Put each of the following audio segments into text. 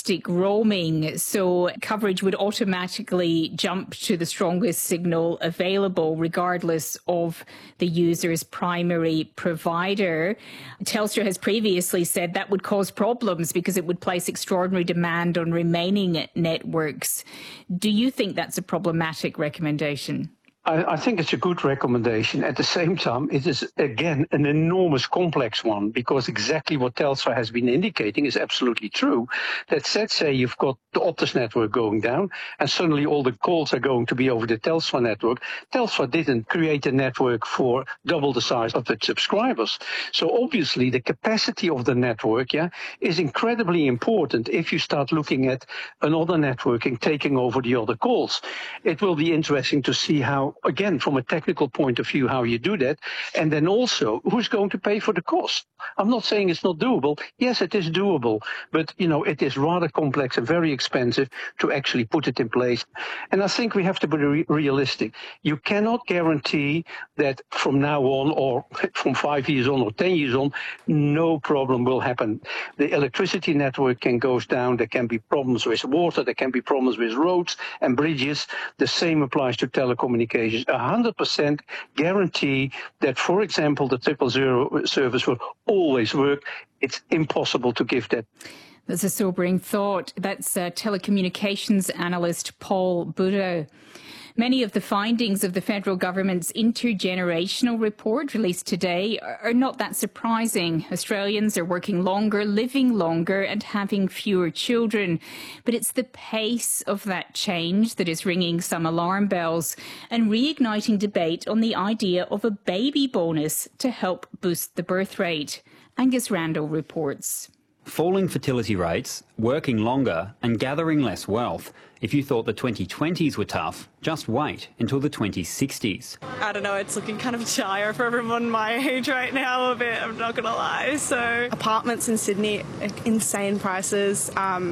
domestic roaming, so coverage would automatically jump to the strongest signal available regardless of the user's primary provider. Telstra has previously said that would cause problems because it would place extraordinary demand on remaining networks. Do you think that's a problematic recommendation? I think it's a good recommendation. At the same time, it is, again, an enormous complex one, because exactly what Telstra has been indicating is absolutely true. That let's say you've got the Optus network going down and suddenly all the calls are going to be over the Telstra network. Telstra didn't create a network for double the size of its subscribers. So obviously the capacity of the network is incredibly important if you start looking at another networking taking over the other calls. It will be interesting to see how, again, from a technical point of view, how you do that. And then also, who's going to pay for the cost? I'm not saying it's not doable. Yes, it is doable. But, it is rather complex and very expensive to actually put it in place. And I think we have to be realistic. You cannot guarantee that from now on, or from 5 years on, or 10 years on, no problem will happen. The electricity network can go down. There can be problems with water. There can be problems with roads and bridges. The same applies to telecommunications. 100% guarantee that, for example, the 000 service will always work. It's impossible to give that. That's a sobering thought. That's telecommunications analyst Paul Budo. Many of the findings of the federal government's intergenerational report released today are not that surprising. Australians are working longer, living longer and having fewer children. But it's the pace of that change that is ringing some alarm bells and reigniting debate on the idea of a baby bonus to help boost the birth rate. Angus Randall reports. Falling fertility rates, working longer and gathering less wealth. If you thought the 2020s were tough, just wait until the 2060s. I don't know, it's looking kind of dire for everyone my age right now a bit, I'm not going to lie. So apartments in Sydney, insane prices.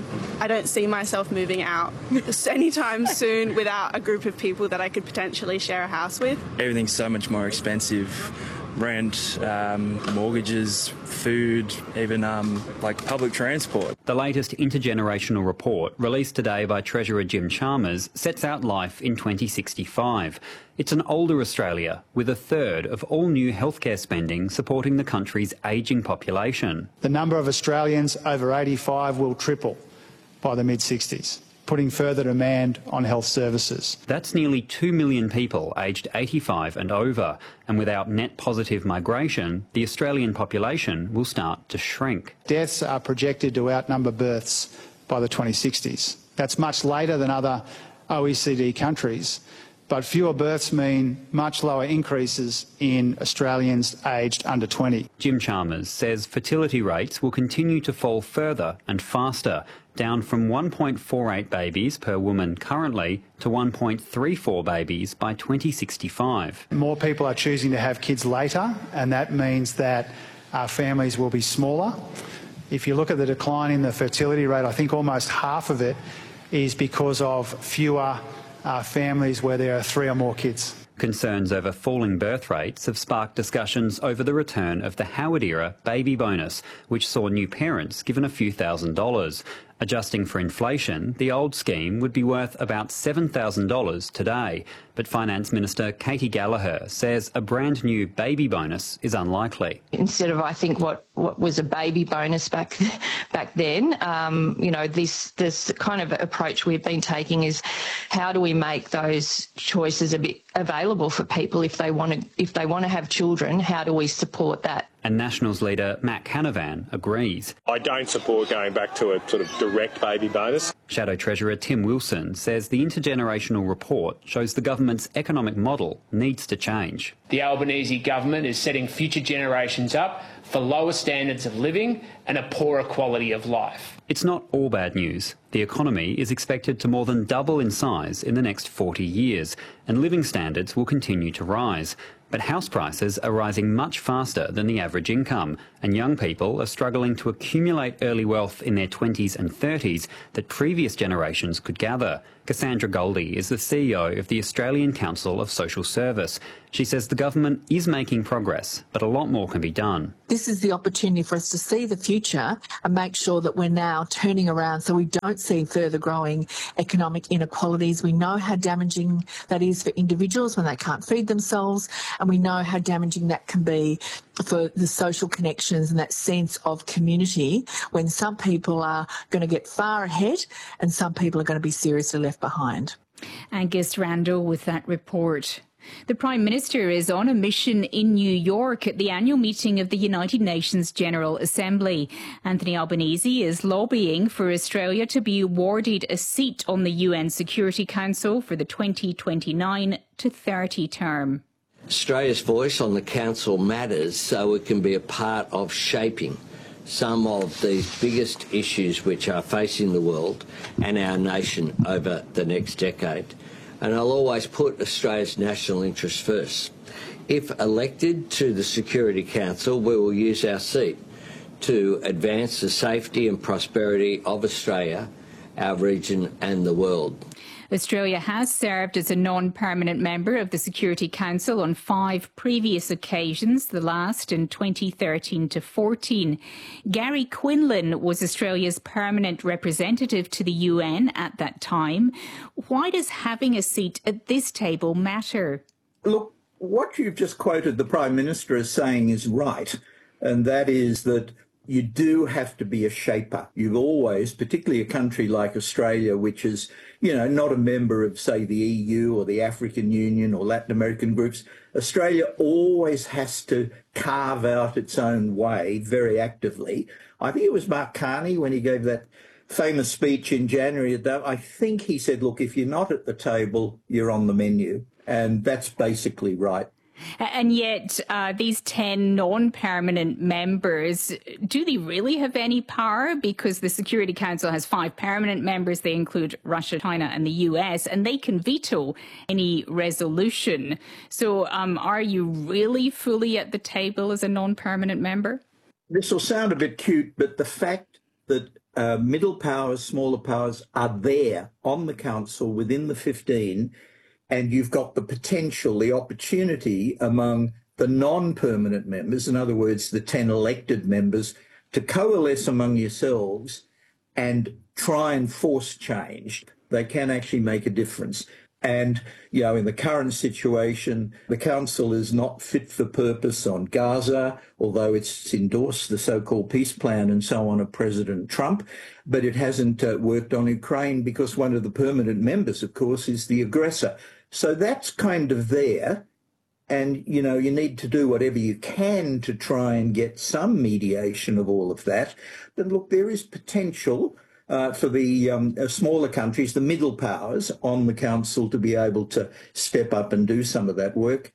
I don't see myself moving out anytime soon without a group of people that I could potentially share a house with. Everything's so much more expensive. Rent, mortgages, food, even like public transport. The latest intergenerational report, released today by Treasurer Jim Chalmers, sets out life in 2065. It's an older Australia, with a third of all new healthcare spending supporting the country's ageing population. The number of Australians over 85 will triple by the mid-60s, putting further demand on health services. That's nearly 2 million people aged 85 and over, and without net positive migration, the Australian population will start to shrink. Deaths are projected to outnumber births by the 2060s. That's much later than other OECD countries, but fewer births mean much lower increases in Australians aged under 20. Jim Chalmers says fertility rates will continue to fall further and faster, down from 1.48 babies per woman currently to 1.34 babies by 2065. More people are choosing to have kids later, and that means that our families will be smaller. If you look at the decline in the fertility rate, I think almost half of it is because of fewer families where there are 3 or more kids. Concerns over falling birth rates have sparked discussions over the return of the Howard-era baby bonus, which saw new parents given a few $1,000s. Adjusting for inflation, the old scheme would be worth about $7,000 today. But Finance Minister Katie Gallagher says a brand new baby bonus is unlikely. Instead of, I think, what was a baby bonus back then, this kind of approach we've been taking is how do we make those choices a bit available for people if they want to have children? How do we support that? And Nationals leader Matt Canavan agrees. I don't support going back to a sort of direct baby bonus. Shadow Treasurer Tim Wilson says the intergenerational report shows the government's economic model needs to change. The Albanese government is setting future generations up for lower standards of living and a poorer quality of life. It's not all bad news. The economy is expected to more than double in size in the next 40 years, and living standards will continue to rise. But house prices are rising much faster than the average income, and young people are struggling to accumulate early wealth in their 20s and 30s that previous generations could gather. Cassandra Goldie is the CEO of the Australian Council of Social Service. She says the government is making progress, but a lot more can be done. This is the opportunity for us to see the future and make sure that we're now turning around so we don't see further growing economic inequalities. We know how damaging that is for individuals when they can't feed themselves, and we know how damaging that can be for the social connections and that sense of community when some people are going to get far ahead and some people are going to be seriously left behind. Angus Randall with that report. The Prime Minister is on a mission in New York at the annual meeting of the United Nations General Assembly. Anthony Albanese is lobbying for Australia to be awarded a seat on the UN Security Council for the 2029 to 30 term. Australia's voice on the Council matters so it can be a part of shaping some of these biggest issues which are facing the world and our nation over the next decade. And I'll always put Australia's national interests first. If elected to the Security Council, we will use our seat to advance the safety and prosperity of Australia, our region and the world. Australia has served as a non-permanent member of the Security Council on 5 previous occasions, the last in 2013 to 14. Gary Quinlan was Australia's permanent representative to the UN at that time. Why does having a seat at this table matter? Look, what you've just quoted the Prime Minister as saying is right, and that is that you do have to be a shaper. You've always, particularly a country like Australia, which is, not a member of, say, the EU or the African Union or Latin American groups, Australia always has to carve out its own way very actively. I think it was Mark Carney when he gave that famous speech in January. I think he said, look, if you're not at the table, you're on the menu. And that's basically right. And yet these 10 non-permanent members, do they really have any power? Because the Security Council has 5 permanent members. They include Russia, China and the US, and they can veto any resolution. So are you really fully at the table as a non-permanent member? This will sound a bit cute, but the fact that middle powers, smaller powers are there on the council within the 15, and you've got the potential, the opportunity among the non-permanent members, in other words, the 10 elected members, to coalesce among yourselves and try and force change. They can actually make a difference. And, in the current situation, the Council is not fit for purpose on Gaza, although it's endorsed the so-called peace plan and so on of President Trump, but it hasn't worked on Ukraine because one of the permanent members, of course, is the aggressor. So that's kind of there. And, you need to do whatever you can to try and get some mediation of all of that. But look, there is potential for the smaller countries, the middle powers on the council to be able to step up and do some of that work.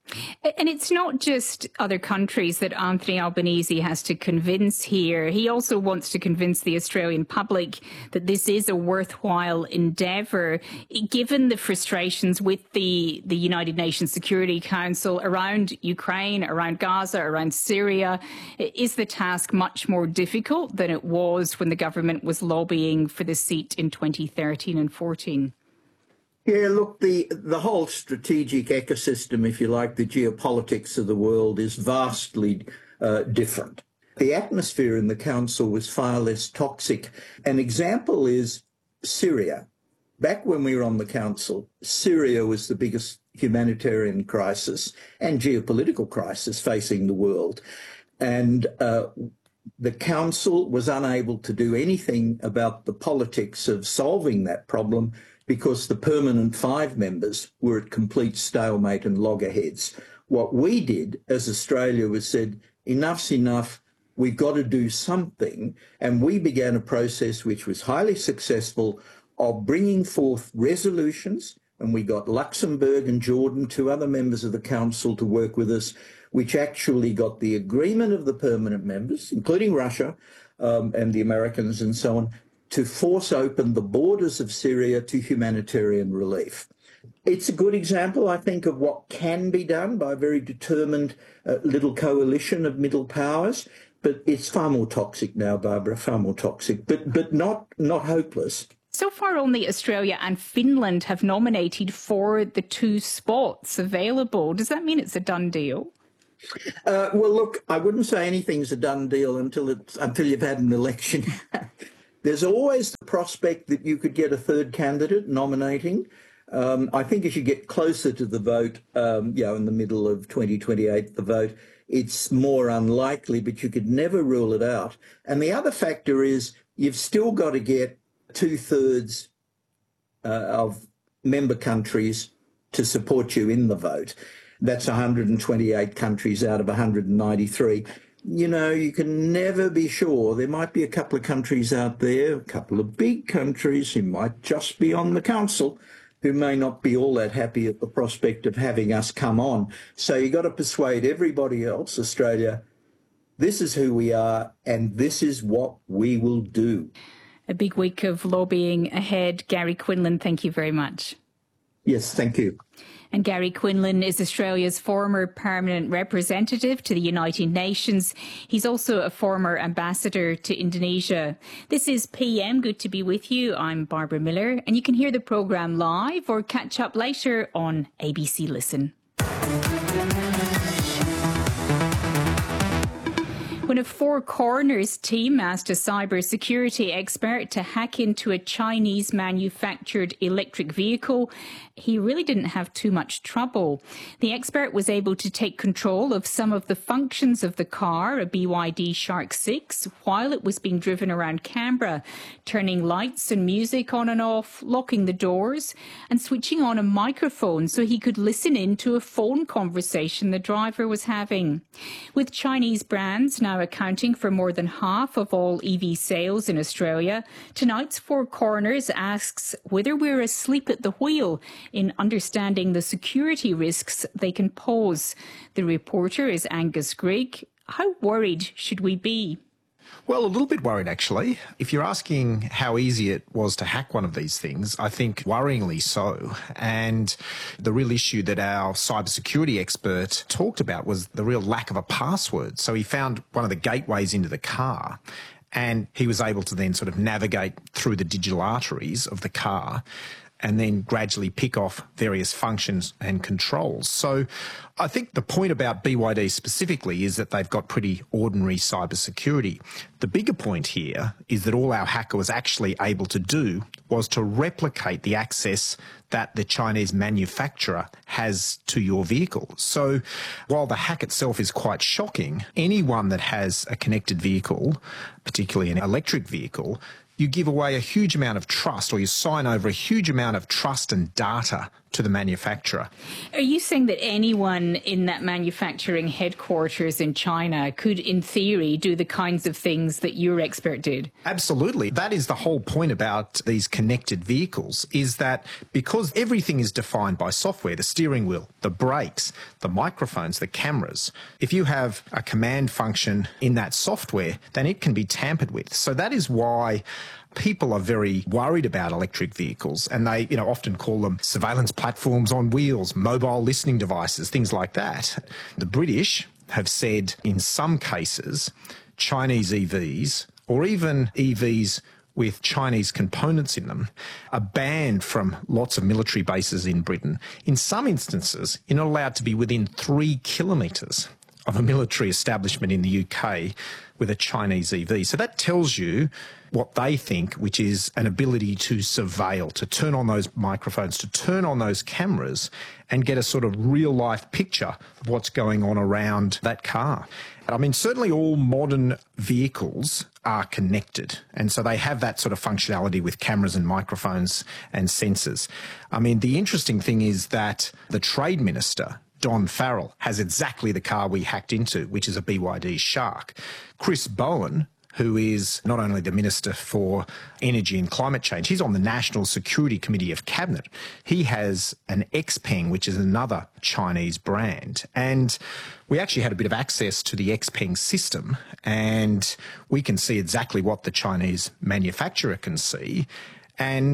And it's not just other countries that Anthony Albanese has to convince here. He also wants to convince the Australian public that this is a worthwhile endeavour. Given the frustrations with the United Nations Security Council around Ukraine, around Gaza, around Syria, is the task much more difficult than it was when the government was lobbying for the seat in 2013 and 14? Yeah, look, the whole strategic ecosystem, if you like, the geopolitics of the world is vastly different. The atmosphere in the council was far less toxic. An example is Syria. Back when we were on the council, Syria was the biggest humanitarian crisis and geopolitical crisis facing the world. And the council was unable to do anything about the politics of solving that problem because the permanent 5 members were at complete stalemate and loggerheads. What we did as Australia was said, enough's enough, we've got to do something. And we began a process which was highly successful of bringing forth resolutions. And we got Luxembourg and Jordan, 2 other members of the council, to work with us, which actually got the agreement of the permanent members, including Russia and the Americans and so on, to force open the borders of Syria to humanitarian relief. It's a good example, I think, of what can be done by a very determined little coalition of middle powers. But it's far more toxic now, Barbara, far more toxic, but not hopeless. So far, only Australia and Finland have nominated for the 2 spots available. Does that mean it's a done deal? Well, look, I wouldn't say anything's a done deal until you've had an election. There's always the prospect that you could get a third candidate nominating. I think as you get closer to the vote, in the middle of 2028, the vote, it's more unlikely, but you could never rule it out. And the other factor is you've still got to get 2/3 of member countries to support you in the vote. That's 128 countries out of 193. You know, you can never be sure. There might be a couple of countries out there, a couple of big countries who might just be on the council, who may not be all that happy at the prospect of having us come on. So you've got to persuade everybody else, Australia, this is who we are and this is what we will do. A big week of lobbying ahead. Gary Quinlan, thank you very much. Yes, thank you. And Gary Quinlan is Australia's former permanent representative to the United Nations. He's also a former ambassador to Indonesia. This is PM. Good to be with you. I'm Barbara Miller, and you can hear the programme live or catch up later on ABC Listen. When a Four Corners team asked a cybersecurity expert to hack into a Chinese-manufactured electric vehicle, he really didn't have too much trouble. The expert was able to take control of some of the functions of the car, a BYD Shark 6, while it was being driven around Canberra, turning lights and music on and off, locking the doors, and switching on a microphone so he could listen in to a phone conversation the driver was having. With Chinese brands now accounting for more than half of all EV sales in Australia, tonight's Four Corners asks whether we're asleep at the wheel in understanding the security risks they can pose. The reporter is Angus Grigg. How worried should we be? Well, a little bit worried, actually. If you're asking how easy it was to hack one of these things, I think worryingly so. And the real issue that our cybersecurity expert talked about was the real lack of a password. So he found one of the gateways into the car, and he was able to then sort of navigate through the digital arteries of the car and then gradually pick off various functions and controls. So I think the point about BYD specifically is that they've got pretty ordinary cybersecurity. The bigger point here is that all our hacker was actually able to do was to replicate the access that the Chinese manufacturer has to your vehicle. So while the hack itself is quite shocking, anyone that has a connected vehicle, particularly an electric vehicle, you give away a huge amount of trust, or you sign over a huge amount of trust and data to the manufacturer. Are you saying that anyone in that manufacturing headquarters in China could, in theory, do the kinds of things that your expert did? Absolutely. That is the whole point about these connected vehicles, is that because everything is defined by software, the steering wheel, the brakes, the microphones, the cameras, if you have a command function in that software, then it can be tampered with. So that is why people are very worried about electric vehicles, and they, often call them surveillance platforms on wheels, mobile listening devices, things like that. The British have said in some cases Chinese EVs, or even EVs with Chinese components in them, are banned from lots of military bases in Britain. In some instances, you're not allowed to be within 3 kilometres of a military establishment in the UK with a Chinese EV. So that tells you what they think, which is an ability to surveil, to turn on those microphones, to turn on those cameras and get a sort of real-life picture of what's going on around that car. I mean, certainly all modern vehicles are connected, and so they have that sort of functionality with cameras and microphones and sensors. I mean, the interesting thing is that the Trade Minister, Don Farrell, has exactly the car we hacked into, which is a BYD Shark. Chris Bowen, who is not only the Minister for Energy and Climate Change, he's on the National Security Committee of Cabinet. He has an Xpeng, which is another Chinese brand. And we actually had a bit of access to the Xpeng system, and we can see exactly what the Chinese manufacturer can see. And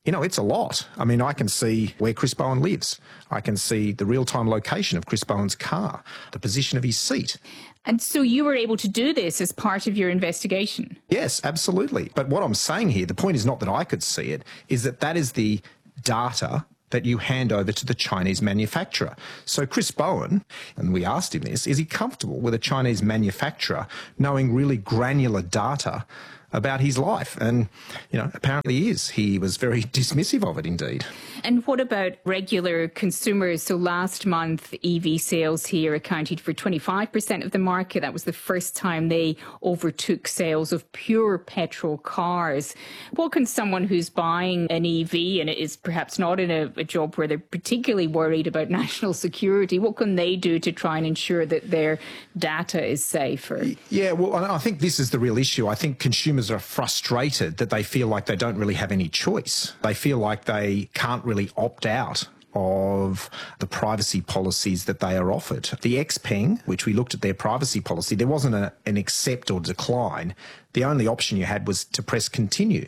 You know, it's a lot. I mean, I can see where Chris Bowen lives. I can see the real-time location of Chris Bowen's car, the position of his seat. And so you were able to do this as part of your investigation? Yes, absolutely. But what I'm saying here, the point is not that I could see it, is that that is the data that you hand over to the Chinese manufacturer. So Chris Bowen, and we asked him this, is he comfortable with a Chinese manufacturer knowing really granular data about his life? And, you know, apparently he is. He was very dismissive of it indeed. And what about regular consumers? So last month, EV sales here accounted for 25% of the market. That was the first time they overtook sales of pure petrol cars. What can someone who's buying an EV and is perhaps not in a job where they're particularly worried about national security, what can they do to try and ensure that their data is safer? Yeah, well, I think this is the real issue. I think consumers are frustrated that they feel like they don't really have any choice. They feel like they can't really opt out of the privacy policies that they are offered. The Xpeng, which we looked at their privacy policy, there wasn't an accept or decline. The only option you had was to press continue.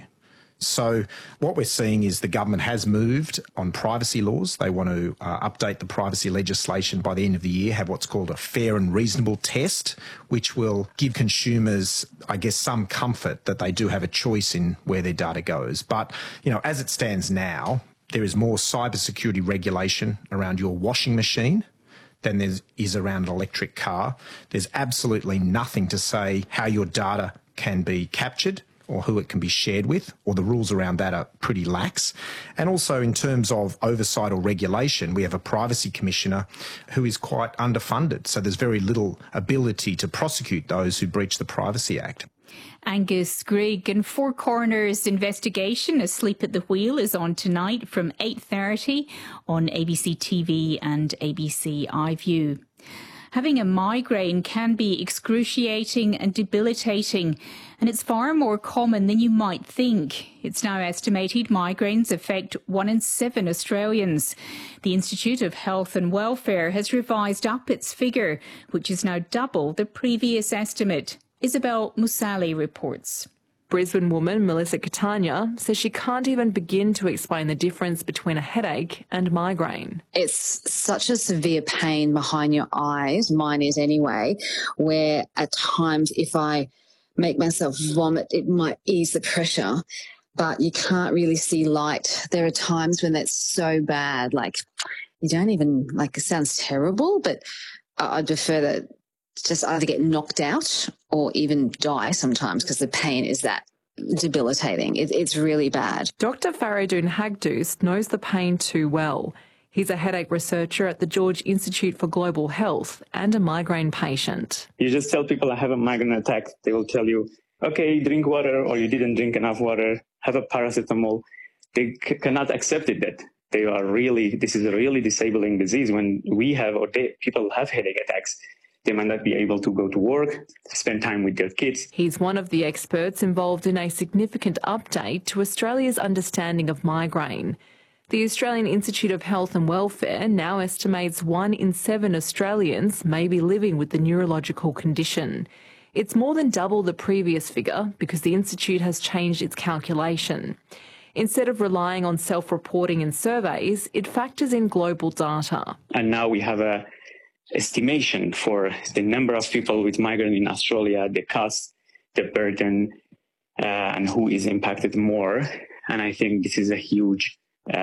So what we're seeing is the government has moved on privacy laws. They want to update the privacy legislation by the end of the year, have what's called a fair and reasonable test, which will give consumers, I guess, some comfort that they do have a choice in where their data goes. But, you know, as it stands now, there is more cybersecurity regulation around your washing machine than there is around an electric car. There's absolutely nothing to say how your data can be captured or who it can be shared with, or the rules around that are pretty lax. And also in terms of oversight or regulation, we have a privacy commissioner who is quite underfunded. So there's very little ability to prosecute those who breach the Privacy Act. Angus Grigg, and Four Corners investigation, Asleep at the Wheel, is on tonight from 8:30 on ABC TV and ABC iView. Having a migraine can be excruciating and debilitating, and it's far more common than you might think. It's now estimated migraines affect 1 in 7 Australians. The Institute of Health and Welfare has revised up its figure, which is now double the previous estimate. Isabel Musali reports. Brisbane woman Melissa Catania says she can't even begin to explain the difference between a headache and migraine. It's such a severe pain behind your eyes, mine is anyway, where at times if I make myself vomit, it might ease the pressure, but you can't really see light. There are times when that's so bad, like you don't even, like it sounds terrible, but I'd prefer that just either get knocked out or even die sometimes because the pain is that debilitating. It's really bad. Dr. Faridun Hagdus knows the pain too well. He's a headache researcher at the George Institute for Global Health and a migraine patient. You just tell people I have a migraine attack. They will tell you, okay, drink water, or you didn't drink enough water, have a paracetamol. They cannot accept it that this is a really disabling disease. When we have, people have headache attacks, they might not be able to go to work, spend time with their kids. He's one of the experts involved in a significant update to Australia's understanding of migraine. The Australian Institute of Health and Welfare now estimates 1 in 7 Australians may be living with the neurological condition. It's more than double the previous figure because the Institute has changed its calculation. Instead of relying on self-reporting and surveys, it factors in global data. And now we have a estimation for the number of people with migraine in Australia, the cost, the burden, and who is impacted more. And I think this is a huge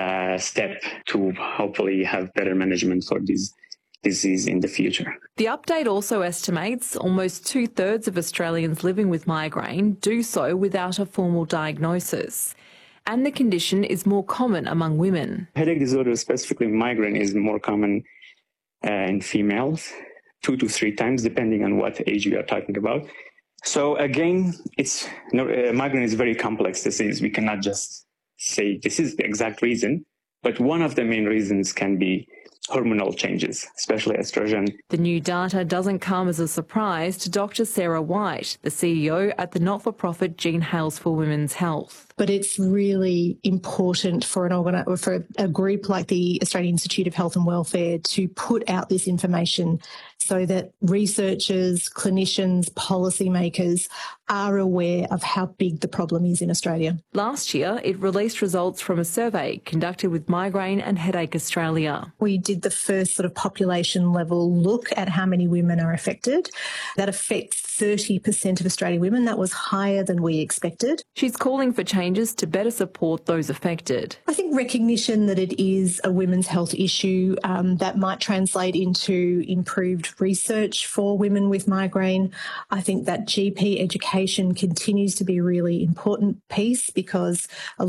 step to hopefully have better management for this disease in the future. The update also estimates almost 2/3 of Australians living with migraine do so without a formal diagnosis. And the condition is more common among women. Headache disorder, specifically migraine, is more common in females, 2 to 3 times, depending on what age we are talking about. So again, migraine is a very complex disease. We cannot just say this is the exact reason, but one of the main reasons can be hormonal changes, especially estrogen. The new data doesn't come as a surprise to Dr. Sarah White, the CEO at the not-for-profit Jean Hales for Women's Health. But it's really important for a group like the Australian Institute of Health and Welfare to put out this information so that researchers, clinicians, policymakers are aware of how big the problem is in Australia. Last year, it released results from a survey conducted with Migraine and Headache Australia. We did the first sort of population level look at how many women are affected. That affects 30% of Australian women. That was higher than we expected. She's calling for changes to better support those affected. I think recognition that it is a women's health issue that might translate into improved research for women with migraine. I think that GP education continues to be a really important piece because